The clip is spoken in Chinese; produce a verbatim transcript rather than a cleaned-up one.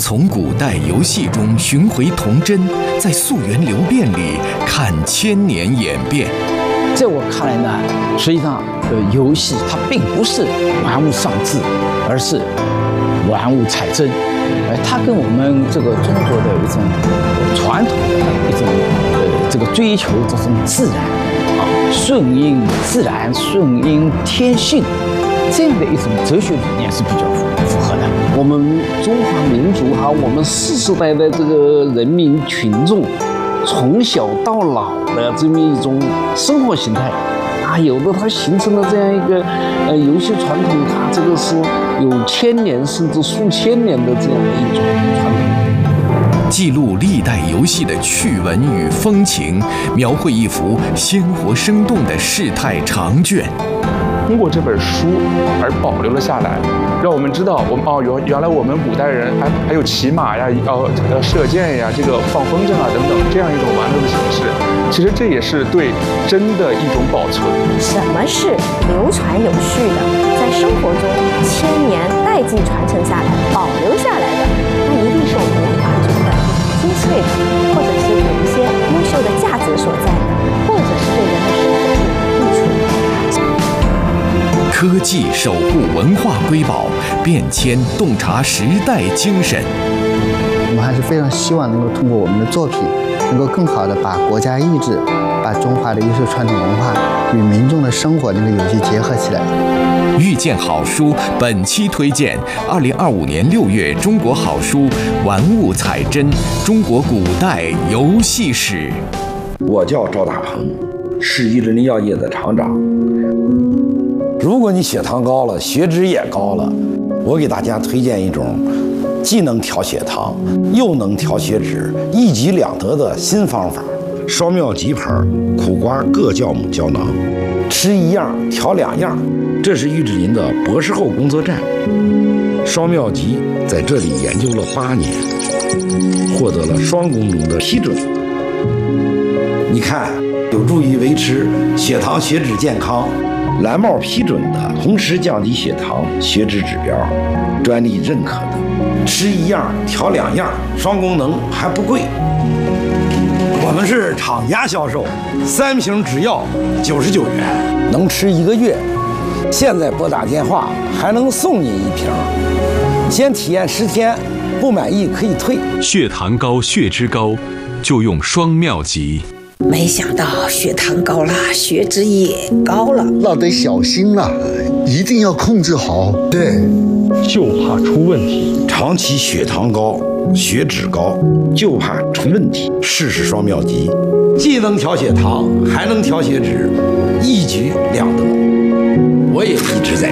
从古代游戏中寻回童真，在溯源流变里看千年演变。 在我看来呢，实际上，呃，游戏它并不是玩物丧志，而是玩物采真。呃，它跟我们这个中国的一种传统的一种呃这个追求这种自然啊，顺应自然、顺应天性这样的一种哲学理念是比较符合的。 我们中华民族哈，我们世世代代这个人民群众，从小到老的这么一种生活形态啊，有的它形成了这样一个呃游戏传统，它这个是有千年甚至数千年的这样的一种传统。 记录历代游戏的趣闻与风情，描绘一幅鲜活生动的世态长卷。 通过这本书而保留了下来，让我们知道我们哦，原原来我们古代人还还有骑马呀，呃呃射箭呀，这个放风筝啊等等这样一种玩乐的形式。其实这也是对真的一种保存。 什么是流传有序的，在生活中千年代际传承下来、保留下来的，那一定是我们文化中的精粹的，或者是有一些优秀的价值所在的，或者是对人的生活是有益处的。 科技守护文化瑰宝，变迁洞察时代精神。 我们还是非常希望能够通过我们的作品，能够更好地把国家意志、把中华的优秀传统文化与民众的生活能够有机结合起来。 遇见好书本期推荐二零二五年六月中国好书玩物采真中国古代游戏史。 我叫赵大鹏，是玉林药业的厂长。如果你血糖高了，血脂也高了，我给大家推荐一种既能调血糖又能调血脂，一举两得的新方法——双妙吉牌苦瓜各酵母胶囊，吃一样调两样。这是玉志林的博士后工作站。双妙吉在这里研究了八年，获得了双功能的批准。你看，有助于维持血糖血脂健康。蓝帽批准的，同时降低血糖血脂指标，专利认可的，吃一样调两样，双功能还不贵。我们是厂家销售，三瓶只要九十九元，能吃一个月。现在拨打电话还能送你一瓶，先体验十天，不满意可以退。 血糖高、血脂高，就用双妙吉。 没想到血糖高了，血脂也高了， 那得小心了，一定要控制好。 对， 就怕出问题。 长期血糖高、血脂高，就怕出问题。试试双妙吉，既能调血糖，还能调血脂，一举两得。我也一直在